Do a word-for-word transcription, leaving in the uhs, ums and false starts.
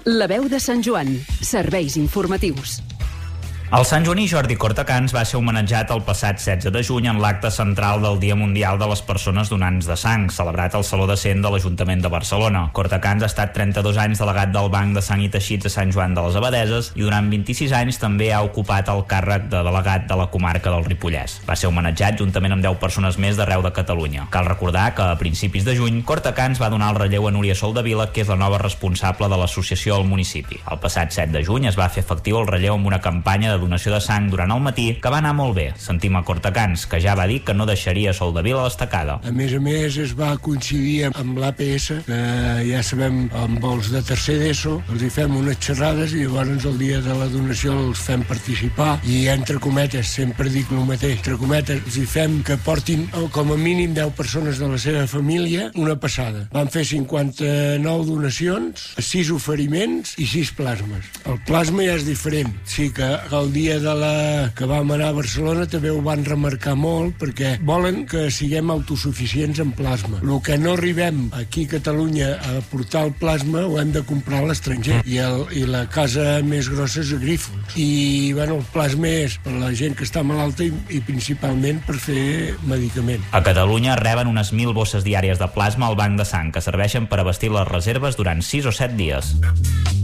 La veu de Sant Joan. Serveis informatius. El santjoaní Jordi Cortacans va ser homenatjat el passat setze de juny en l'acte central del Dia Mundial de les Persones Donants de Sang, celebrat al Saló de Cent de l'Ajuntament de Barcelona. Cortacans ha estat trenta-dos anys delegat del Banc de Sang i Teixits a Sant Joan de les Abadeses i durant vint-i-sis anys també ha ocupat el càrrec de delegat de la comarca del Ripollès. Va ser homenatjat juntament amb deu persones més d'arreu de Catalunya. Cal recordar que a principis de juny Cortacans va donar el relleu a Núria Soldevila, que és la nova responsable de l'associació al municipi. El passat set de juny es va fer efectiu el relleu amb una campanya de donació de sang durant el matí, que va anar molt bé. Sentim a Cortacans, que ja va dir que no deixaria Soldevila a l'estacada. A més a més, es va coincidir amb l'A P S, que ja sabem, amb els de tercer d'ESO, els hi fem unes xerrades i llavors el dia de la donació els fem participar i, entre cometes, sempre dic el mateix, entre cometes, els hi fem que portin com a mínim deu persones de la seva família una passada. Van fer cinquanta-nou donacions, sis oferiments i sis plasmes. El plasma ja és diferent. Sí que el dia de la que vam anar a Barcelona també ho van remarcar molt perquè volen que siguem autosuficients en plasma. El que no arribem aquí a Catalunya a portar el plasma ho hem de comprar a l'estranger i, el, i la casa més grossa és a Grífols. I bueno, el plasma és per la gent que està malalta i, i principalment per fer medicament. A Catalunya reben unes mil bosses diàries de plasma al Banc de Sang que serveixen per abastir les reserves durant sis o set dies.